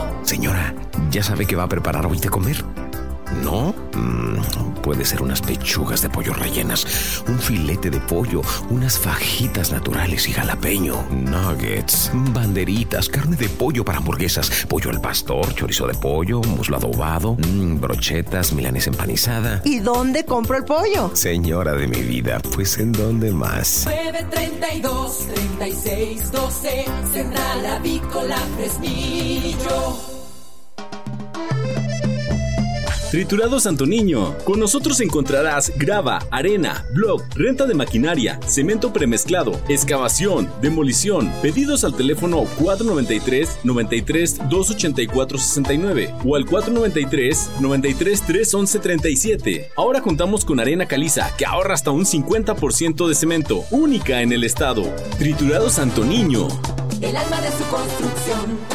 Señora, ¿ya sabe qué va a preparar hoy de comer? ¿No? Puede ser unas pechugas de pollo rellenas, un filete de pollo, unas fajitas naturales y jalapeño, nuggets, banderitas, carne de pollo para hamburguesas, pollo al pastor, chorizo de pollo, muslo adobado, brochetas, milanesa empanizada. ¿Y dónde compro el pollo? Señora de mi vida, pues ¿en dónde más? 932-3612, Central Avícola Fresnillo. Triturados Santo Niño. Con nosotros encontrarás grava, arena, block, renta de maquinaria, cemento premezclado, excavación, demolición. Pedidos al teléfono 493-93-284-69 o al 493-93-311-37. Ahora contamos con arena caliza que ahorra hasta un 50% de cemento, única en el estado. Triturados Santo Niño. El alma de su construcción.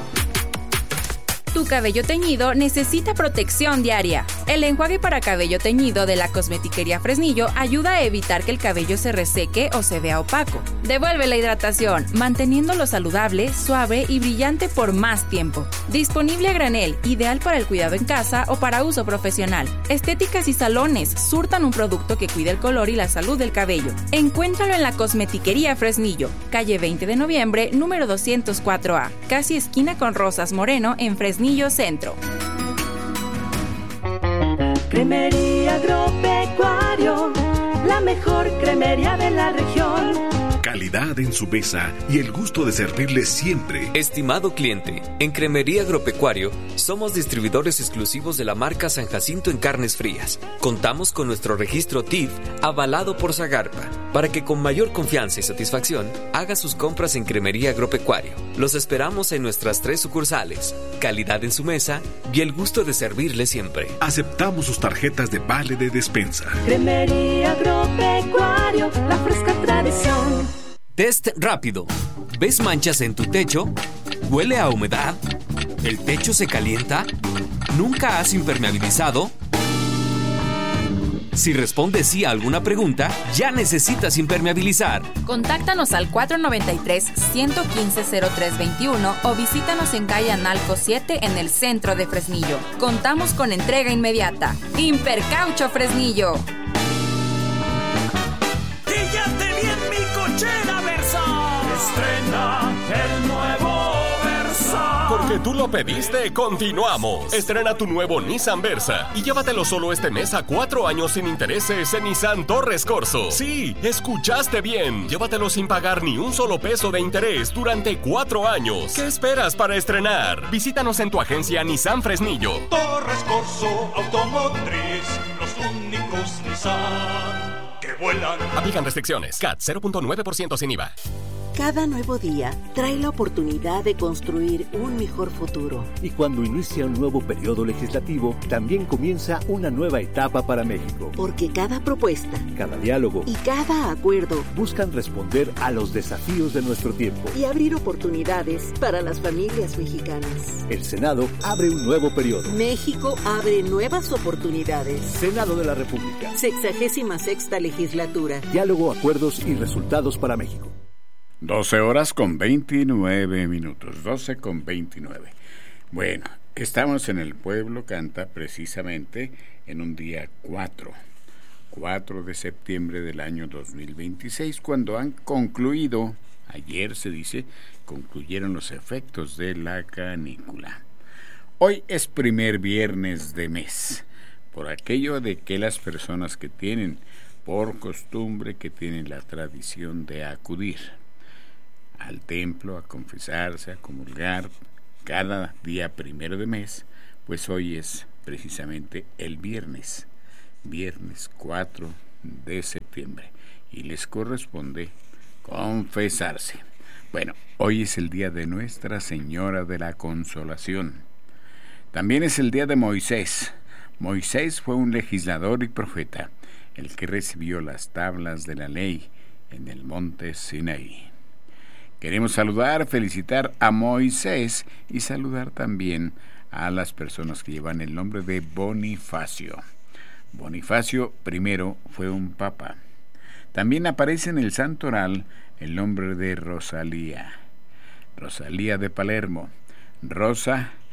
Tu cabello teñido necesita protección diaria. El enjuague para cabello teñido de la Cosmetiquería Fresnillo ayuda a evitar que el cabello se reseque o se vea opaco. Devuelve la hidratación, manteniéndolo saludable, suave y brillante por más tiempo. Disponible a granel, ideal para el cuidado en casa o para uso profesional. Estéticas y salones surtan un producto que cuida el color y la salud del cabello. Encuéntralo en la Cosmetiquería Fresnillo, calle 20 de noviembre, número 204A, casi esquina con Rosas Moreno en Fresnillo Centro. Cremería Agropecuario, la mejor cremería de la región. Calidad en su mesa y el gusto de servirle siempre. Estimado cliente, en Cremería Agropecuario somos distribuidores exclusivos de la marca San Jacinto en carnes frías. Contamos con nuestro registro TIF avalado por Zagarpa para que con mayor confianza y satisfacción haga sus compras en Cremería Agropecuario. Los esperamos en nuestras 3 sucursales. Calidad en su mesa y el gusto de servirle siempre. Aceptamos sus tarjetas de vale de despensa. Cremería Agropecuario, la fresca tradición. Test rápido. ¿Ves manchas en tu techo? ¿Huele a humedad? ¿El techo se calienta? ¿Nunca has impermeabilizado? Si respondes sí a alguna pregunta, ya necesitas impermeabilizar. Contáctanos al 493-115-0321 o visítanos en calle Analco 7 en el centro de Fresnillo. Contamos con entrega inmediata. Impercaucho Fresnillo. Estrena el nuevo Versa. Porque tú lo pediste, continuamos. Estrena tu nuevo Nissan Versa y llévatelo solo este mes a 4 años sin intereses en Nissan Torres Corzo. Sí, escuchaste bien. Llévatelo sin pagar ni un solo peso de interés durante 4 años. ¿Qué esperas para estrenar? Visítanos en tu agencia Nissan Fresnillo. Torres Corzo Automotriz, los únicos Nissan que vuelan. Aplican restricciones. CAT 0.9% sin IVA. Cada nuevo día trae la oportunidad de construir un mejor futuro. Y cuando inicia un nuevo periodo legislativo, también comienza una nueva etapa para México. Porque cada propuesta, cada diálogo y cada acuerdo buscan responder a los desafíos de nuestro tiempo y abrir oportunidades para las familias mexicanas. El Senado abre un nuevo periodo. México abre nuevas oportunidades. Senado de la República. 66ª legislatura. Diálogo, acuerdos y resultados para México. 12 horas con 29 minutos, 12 con 29. Bueno, estamos en el Pueblo Canta precisamente en un día 4 de septiembre del año 2026, cuando han concluido, ayer se dice, concluyeron los efectos de la canícula. Hoy es primer viernes de mes, por aquello de que las personas que tienen por costumbre, que tienen la tradición de acudir al templo a confesarse, a comulgar cada día primero de mes, pues hoy es precisamente el viernes 4 de septiembre y les corresponde confesarse. Bueno, hoy es el día de Nuestra Señora de la Consolación. También es el día de Moisés. Moisés fue un legislador y profeta, el que recibió las tablas de la ley en el monte Sinaí. Queremos saludar, felicitar a Moisés y saludar también a las personas que llevan el nombre de Bonifacio. Bonifacio I fue un papa. También aparece en el santoral el nombre de Rosalía. Rosalía de Palermo. Rosa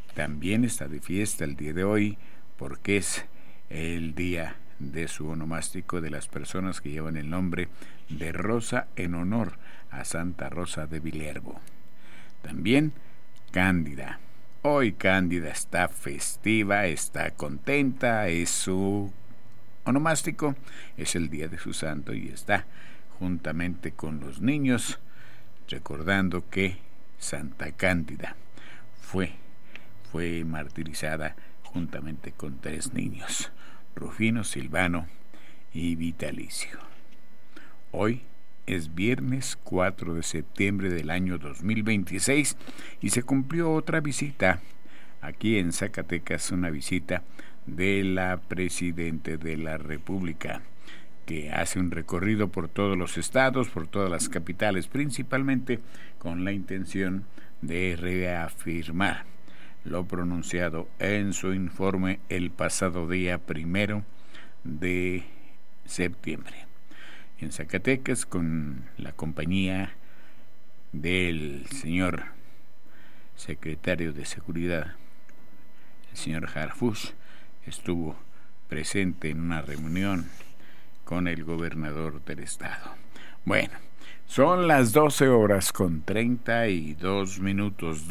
también está de fiesta el día de hoy porque es el día de su onomástico de las personas que llevan el nombre de Rosa en honor a Santa Rosa de Villerbo. También Cándida. Hoy Cándida está festiva, está contenta, es su onomástico, es el día de su santo y está juntamente con los niños recordando que Santa Cándida fue martirizada juntamente con 3 niños, Rufino, Silvano y Vitalicio. Hoy es viernes 4 de septiembre del año 2026 y se cumplió otra visita aquí en Zacatecas, una visita de la Presidenta de la República, que hace un recorrido por todos los estados, por todas las capitales, principalmente con la intención de reafirmar lo pronunciado en su informe el pasado día 1 de septiembre. En Zacatecas, con la compañía del señor secretario de Seguridad, el señor Harfuch, estuvo presente en una reunión con el gobernador del estado. Bueno, son las 12:32,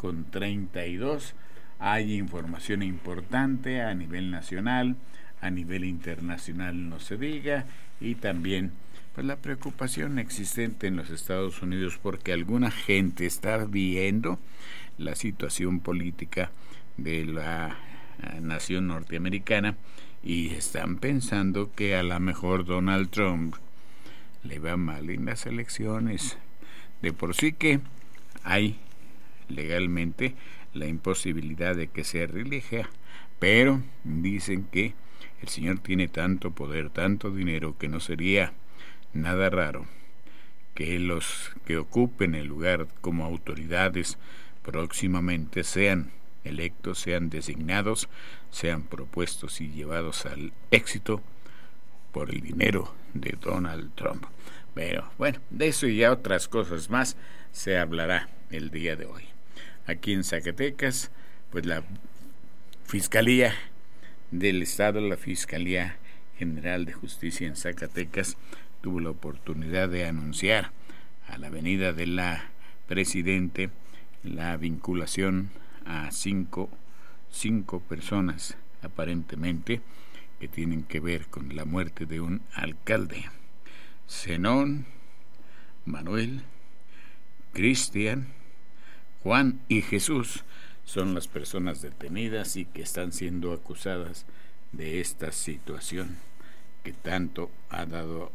12:32. Hay información importante a nivel nacional, a nivel internacional no se diga, y también pues la preocupación existente en los Estados Unidos porque alguna gente está viendo la situación política de la nación norteamericana y están pensando que a lo mejor Donald Trump le va mal en las elecciones. De por sí que hay legalmente la imposibilidad de que se reelija, pero dicen que el señor tiene tanto poder, tanto dinero, que no sería nada raro que los que ocupen el lugar como autoridades próximamente sean electos, sean designados, sean propuestos y llevados al éxito por el dinero de Donald Trump. Pero bueno, de eso y ya otras cosas más se hablará el día de hoy. Aquí en Zacatecas, pues la Fiscalía del Estado, la Fiscalía General de Justicia en Zacatecas, tuvo la oportunidad de anunciar a la venida de la Presidente la vinculación a cinco personas aparentemente que tienen que ver con la muerte de un alcalde. Zenón, Manuel, Cristian, Juan y Jesús son las personas detenidas y que están siendo acusadas de esta situación que tanto ha dado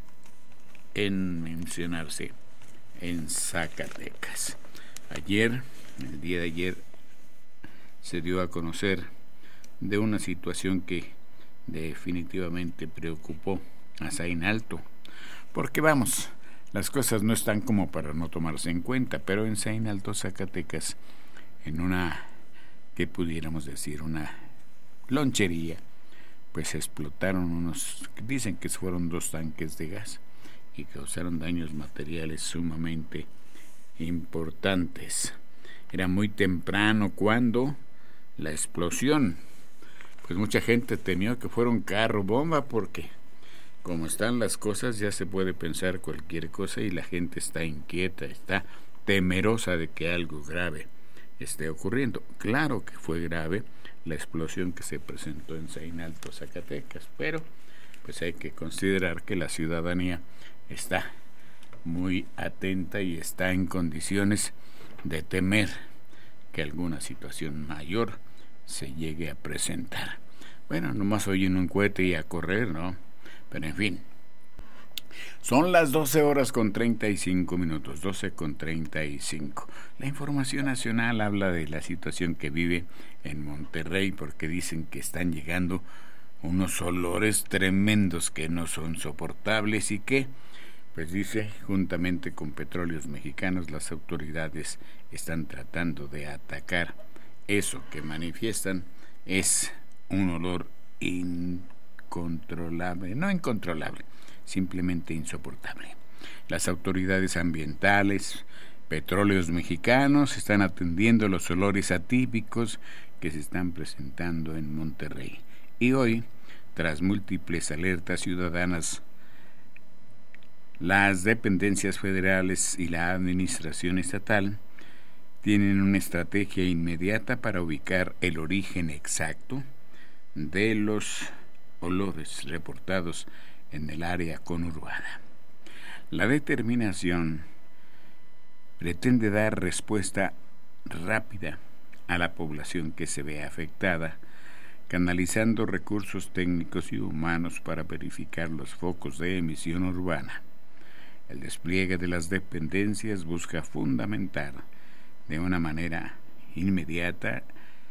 en mencionarse en Zacatecas. El día de ayer, se dio a conocer de una situación que definitivamente preocupó a Zain Alto, porque vamos, las cosas no están como para no tomarse en cuenta, pero en Zain Alto, Zacatecas, en una, ¿qué pudiéramos decir?, una lonchería, pues explotaron dicen que fueron 2 tanques de gas y causaron daños materiales sumamente importantes. Era muy temprano cuando la explosión, pues mucha gente temió que fuera un carro bomba, porque como están las cosas ya se puede pensar cualquier cosa y la gente está inquieta, está temerosa de que algo grave esté ocurriendo. Claro que fue grave la explosión que se presentó en Zain Alto, Zacatecas, pero pues hay que considerar que la ciudadanía está muy atenta y está en condiciones de temer que alguna situación mayor se llegue a presentar. Bueno, nomás oyen un cohete y a correr, ¿no? Pero en fin, son las 12:35, 12:35. La información nacional habla de la situación que vive en Monterrey, porque dicen que están llegando unos olores tremendos que no son soportables y que, pues dice, juntamente con Petróleos Mexicanos, las autoridades están tratando de atacar eso que manifiestan. Es un olor incontrolable, no incontrolable, simplemente insoportable. Las autoridades ambientales Petróleos Mexicanos están atendiendo los olores atípicos que se están presentando en Monterrey. Y hoy, tras múltiples alertas ciudadanas, las dependencias federales y la administración estatal tienen una estrategia inmediata para ubicar el origen exacto de los olores reportados en el área conurbada. La determinación pretende dar respuesta rápida a la población que se ve afectada, canalizando recursos técnicos y humanos para verificar los focos de emisión urbana. El despliegue de las dependencias busca fundamentar de una manera inmediata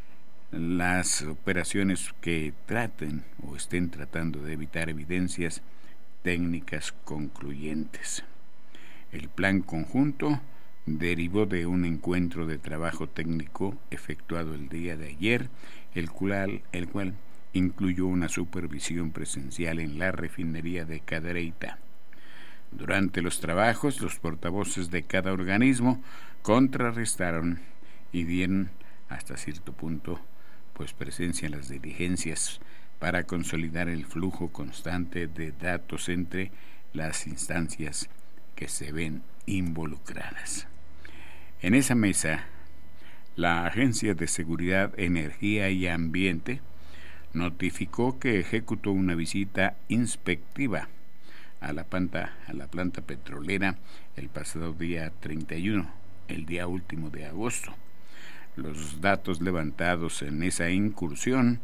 las operaciones que traten o estén tratando de evitar evidencias técnicas concluyentes. El plan conjunto derivó de un encuentro de trabajo técnico efectuado el día de ayer, el cual incluyó una supervisión presencial en la refinería de Cadereyta. Durante los trabajos, los portavoces de cada organismo contrarrestaron y dieron hasta cierto punto presencia en las diligencias para consolidar el flujo constante de datos entre las instancias que se ven involucradas. En esa mesa, la Agencia de Seguridad, Energía y Ambiente notificó que ejecutó una visita inspectiva a la planta petrolera el pasado día 31, el día último de agosto. Los datos levantados en esa incursión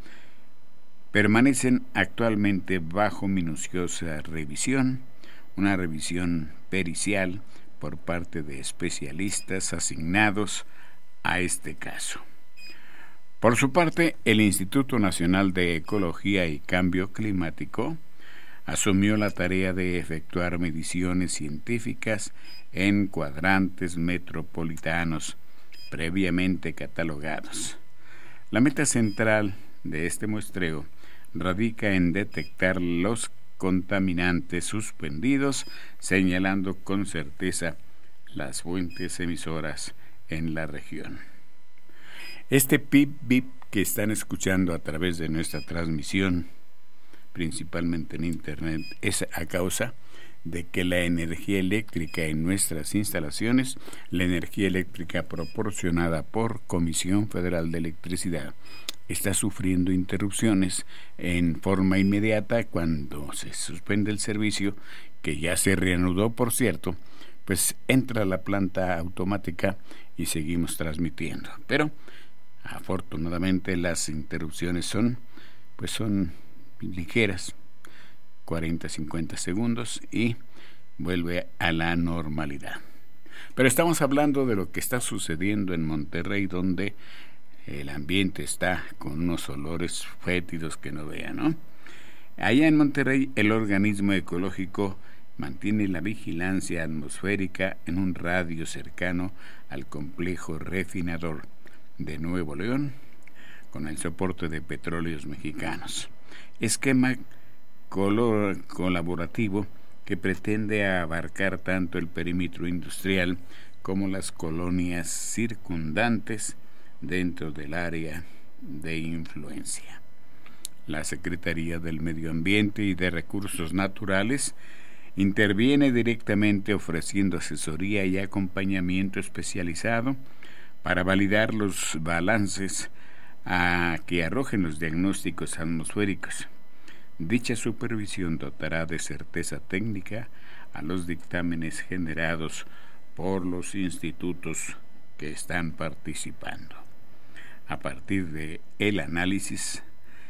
permanecen actualmente bajo minuciosa revisión, una revisión pericial por parte de especialistas asignados a este caso. Por su parte, el Instituto Nacional de Ecología y Cambio Climático asumió la tarea de efectuar mediciones científicas en cuadrantes metropolitanos previamente catalogados. La meta central de este muestreo radica en detectar los contaminantes suspendidos, señalando con certeza las fuentes emisoras en la región. Este pip-bip que están escuchando a través de nuestra transmisión, principalmente en Internet, es a causa de que la energía eléctrica en nuestras instalaciones, la energía eléctrica proporcionada por Comisión Federal de Electricidad, está sufriendo interrupciones en forma inmediata. Cuando se suspende el servicio, que ya se reanudó por cierto, pues entra la planta automática y seguimos transmitiendo. Pero afortunadamente las interrupciones son ligeras, 40-50 segundos, y vuelve a la normalidad. Pero estamos hablando de lo que está sucediendo en Monterrey, donde el ambiente está con unos olores fétidos que no vean, ¿no? Allá en Monterrey, el organismo ecológico mantiene la vigilancia atmosférica en un radio cercano al complejo refinador de Nuevo León, con el soporte de Petróleos Mexicanos. Esquema colaborativo que pretende abarcar tanto el perímetro industrial como las colonias circundantes dentro del área de influencia. La Secretaría del Medio Ambiente y de Recursos Naturales interviene directamente ofreciendo asesoría y acompañamiento especializado para validar los balances a que arrojen los diagnósticos atmosféricos. Dicha supervisión dotará de certeza técnica a los dictámenes generados por los institutos que están participando. A partir de el análisis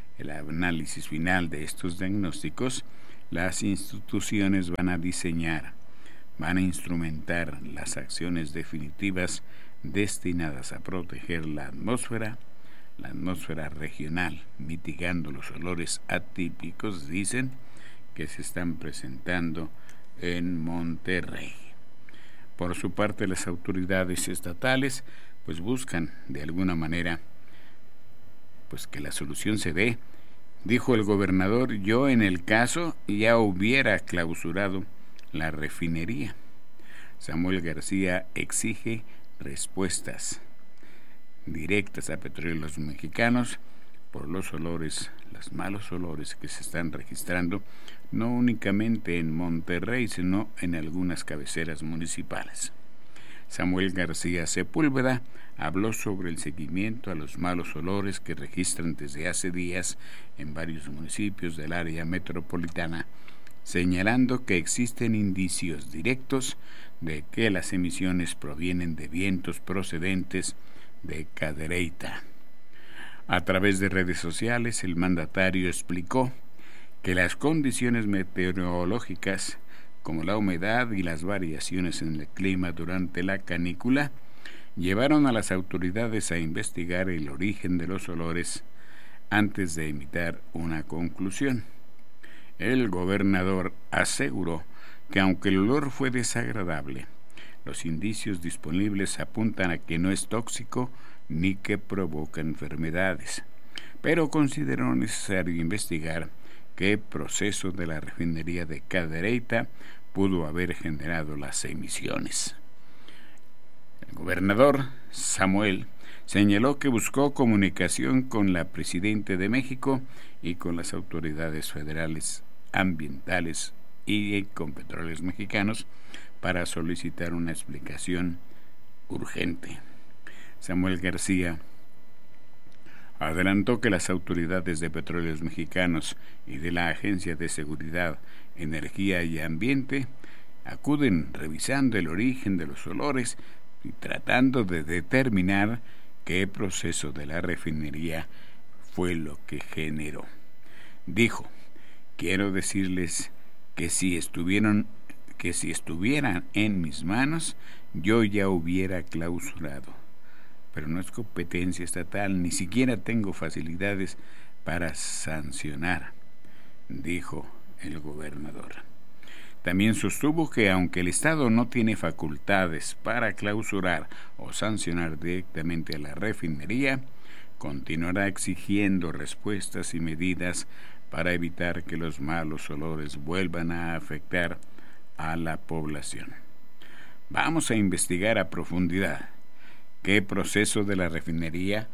final de estos diagnósticos, las instituciones van a diseñar, van a instrumentar las acciones definitivas destinadas a proteger la atmósfera regional, mitigando los olores atípicos, dicen, que se están presentando en Monterrey. Por su parte, las autoridades estatales buscan de alguna manera que la solución se dé. Dijo el gobernador: yo en el caso ya hubiera clausurado la refinería. Samuel García exige respuestas directas a Petróleos Mexicanos por los malos olores que se están registrando, no únicamente en Monterrey, sino en algunas cabeceras municipales. Samuel García Sepúlveda habló sobre el seguimiento a los malos olores que registran desde hace días en varios municipios del área metropolitana, señalando que existen indicios directos de que las emisiones provienen de vientos procedentes de Cadereyta. A través de redes sociales, el mandatario explicó que las condiciones meteorológicas, como la humedad y las variaciones en el clima durante la canícula, llevaron a las autoridades a investigar el origen de los olores antes de emitir una conclusión. El gobernador aseguró que aunque el olor fue desagradable, los indicios disponibles apuntan a que no es tóxico ni que provoca enfermedades, pero consideró necesario investigar qué proceso de la refinería de Cadereyta pudo haber generado las emisiones. El gobernador Samuel señaló que buscó comunicación con la presidenta de México y con las autoridades federales ambientales y con Petróleos Mexicanos para solicitar una explicación urgente. Samuel García adelantó que las autoridades de Petróleos Mexicanos y de la Agencia de Seguridad, Energía y Ambiente acuden revisando el origen de los olores y tratando de determinar qué proceso de la refinería fue lo que generó. Dijo: quiero decirles que si estuvieran en mis manos, yo ya hubiera clausurado. Pero no es competencia estatal, ni siquiera tengo facilidades para sancionar, dijo el gobernador. También sostuvo que aunque el Estado no tiene facultades para clausurar o sancionar directamente a la refinería, continuará exigiendo respuestas y medidas para evitar que los malos olores vuelvan a afectar a la población. Vamos a investigar a profundidad qué proceso de la refinería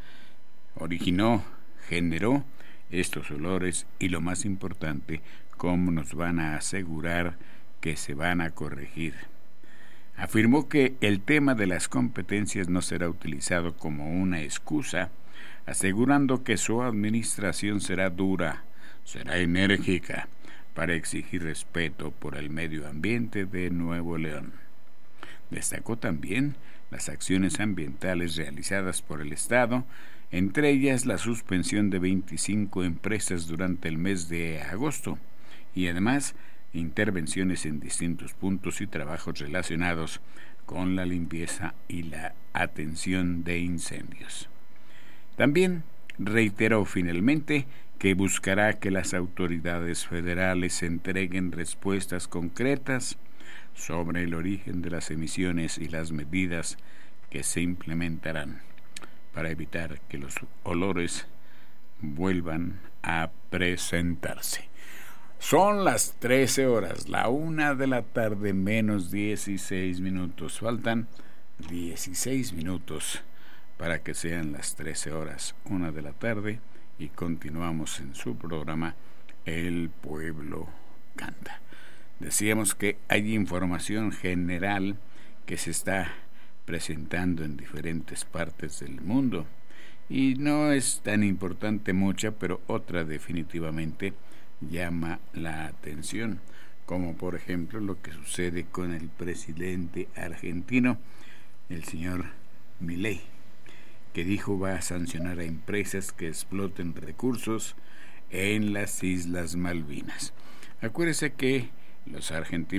generó estos olores y, lo más importante, cómo nos van a asegurar que se van a corregir. Afirmó que el tema de las competencias no será utilizado como una excusa, asegurando que su administración será dura, será enérgica para exigir respeto por el medio ambiente de Nuevo León. Destacó también las acciones ambientales realizadas por el Estado, entre ellas la suspensión de 25 empresas durante el mes de agosto y además intervenciones en distintos puntos y trabajos relacionados con la limpieza y la atención de incendios. También reiteró finalmente que buscará que las autoridades federales entreguen respuestas concretas sobre el origen de las emisiones y las medidas que se implementarán para evitar que los olores vuelvan a presentarse. Son las 13 horas, la 1 de la tarde menos 16 minutos. Faltan 16 minutos para que sean las 13 horas, 1 de la tarde, y continuamos en su programa El Pueblo Canta. Decíamos que hay información general que se está presentando en diferentes partes del mundo y no es tan importante mucha, pero otra definitivamente llama la atención, como por ejemplo lo que sucede con el presidente argentino, el señor Milei, que dijo va a sancionar a empresas que exploten recursos en las Islas Malvinas. Acuérdese que los argentinos